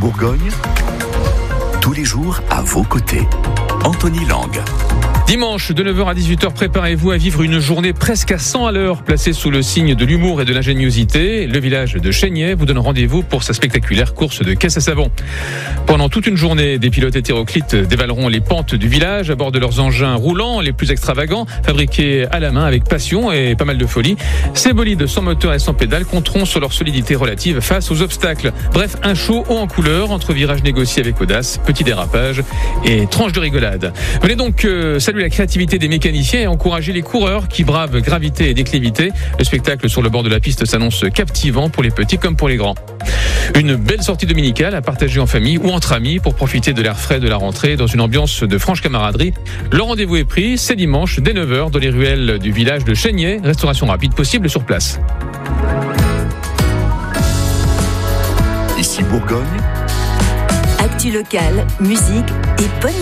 Bourgogne, tous les jours à vos côtés. Anthony Lang. Dimanche, de 9h à 18h, préparez-vous à vivre une journée presque à 100 à l'heure, placée sous le signe de l'humour et de l'ingéniosité. Le village de Chénier vous donne rendez-vous pour sa spectaculaire course de caisse à savon. Pendant toute une journée, des pilotes hétéroclites dévaleront les pentes du village à bord de leurs engins roulants les plus extravagants, fabriqués à la main avec passion et pas mal de folie. Ces bolides sans moteur et sans pédale compteront sur leur solidité relative face aux obstacles. Bref, un show haut en couleur entre virages négociés avec audace, petits dérapages et tranches de rigolade. Venez donc saluer la créativité des mécaniciens et encourager les coureurs qui bravent gravité et déclivité. Le spectacle sur le bord de la piste s'annonce captivant pour les petits comme pour les grands. Une belle sortie dominicale à partager en famille ou entre amis pour profiter de l'air frais de la rentrée dans une ambiance de franche camaraderie. Le rendez-vous est pris, c'est dimanche dès 9h dans les ruelles du village de Chénier. Restauration rapide possible sur place. Ici Bourgogne. Actu locale, musique et bonne